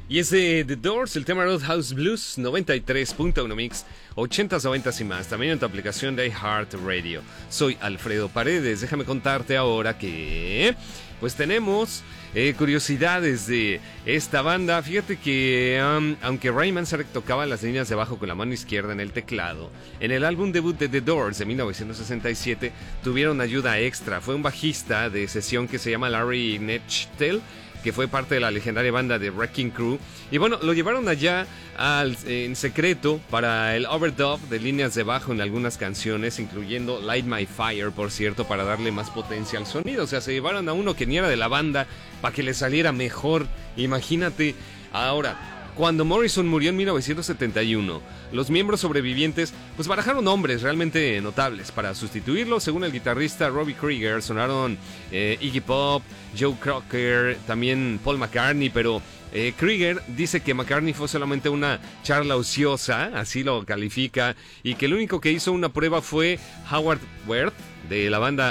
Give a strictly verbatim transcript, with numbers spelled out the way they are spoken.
Y es de The Doors, el tema Roadhouse Blues, noventa y tres punto uno Mix, ochentas, noventas y más, también en tu aplicación de iHeartRadio. Soy Alfredo Paredes, déjame contarte ahora que pues tenemos eh, curiosidades de esta banda. Fíjate que um, aunque Ray Manzarek tocaba las líneas de bajo con la mano izquierda en el teclado, en el álbum debut de The Doors de mil novecientos sesenta y siete tuvieron ayuda extra. Fue un bajista de sesión que se llama Larry Nechtel, que fue parte de la legendaria banda de Wrecking Crew. Y bueno, lo llevaron allá al, en secreto para el overdub de líneas de bajo en algunas canciones, incluyendo Light My Fire, por cierto, para darle más potencia al sonido. O sea, se llevaron a uno que ni era de la banda para que le saliera mejor. Imagínate. Ahora, cuando Morrison murió en mil novecientos setenta y uno, los miembros sobrevivientes pues barajaron nombres realmente notables para sustituirlo. Según el guitarrista Robbie Krieger, sonaron eh, Iggy Pop, Joe Cocker, también Paul McCartney, pero eh, Krieger dice que McCartney fue solamente una charla ociosa, así lo califica, y que el único que hizo una prueba fue Howard Wirth de la banda